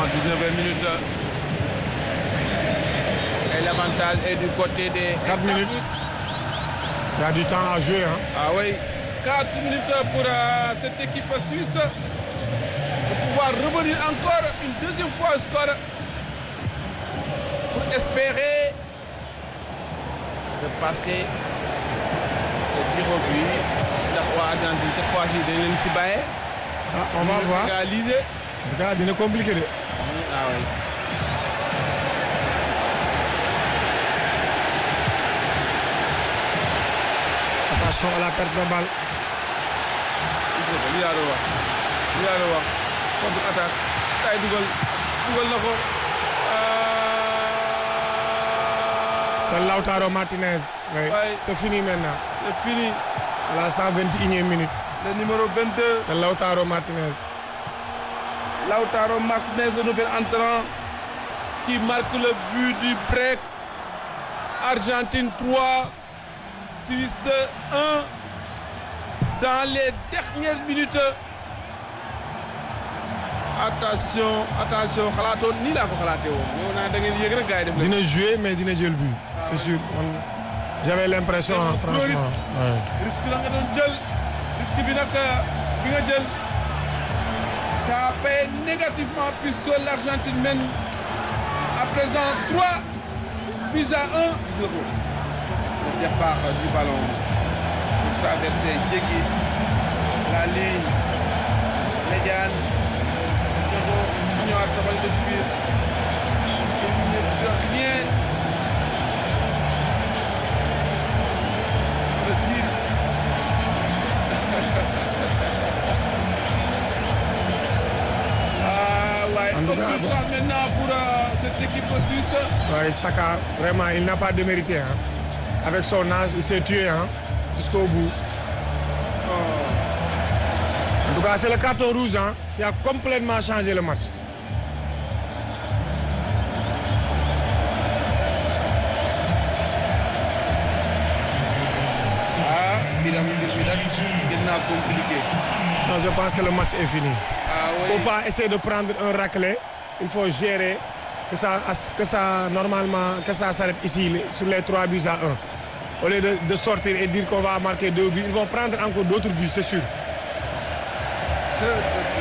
19e minute. Et l'avantage est du côté des 4 minutes. Il y a du temps à jouer. Hein. Ah oui, 4 minutes pour cette équipe suisse. Pour pouvoir revenir encore une deuxième fois au score. Pour espérer de passer le tir au but. Cette fois-ci, On va voir. Égaliser. Regarde, il est compliqué. Ah oui. Attention à la perte de balle. Contre-attaque. Tay dugal na ko. C'est Lautaro Martinez. Oui. Ouais. C'est fini maintenant. C'est fini. À la 121e minute. Le numéro 22. C'est Lautaro Martinez. Lautaro Martinez, le nouvel entrant, qui marque le but du break. Argentine 3, Suisse 1. Dans les dernières minutes. Attention, xalaatoon nii laa ko xalaatee woon. yow naa da ngeen yéeg rek gars yi def Dina jouer mais dina jël but. C'est sûr. J'avais l'impression franchement. Ouais. Risque la nga doon jël. Risque bi nag bi nga jël. Ça a payé négativement puisque l'Argentine mène à présent 3 buts à 1. Gis nga ko. Le départ du ballon pour traverser jéggi la ligne médiane. ñëwaat sa bañ de biir. Rien. Le tir. Ouais. Aucune chance maintenant pour cette équipe suisse. Ouais, Chaka, vraiment, il n'a pas démérité. Hein. Avec son âge, il s'est tué hein, jusqu'au bout. En tout cas, c'est le carton rouge hein, qui a complètement changé le match. Compliqué. Non, je pense que le match est fini. Oui. Faut pas essayer de prendre un raclé. Il faut gérer que ça s'arrête ici sur les 3 buts à 1. Au lieu de sortir et dire qu'on va marquer 2 buts, ils vont prendre encore d'autres buts, c'est sûr.